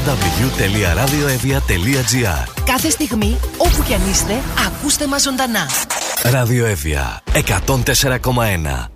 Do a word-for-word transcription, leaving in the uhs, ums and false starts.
double-u τελεία radioevia τελεία gr. Κάθε στιγμή, όπου κι αν είστε, ακούστε μας ζωντανά. Radio Evia εκατόν τέσσερα κόμμα ένα.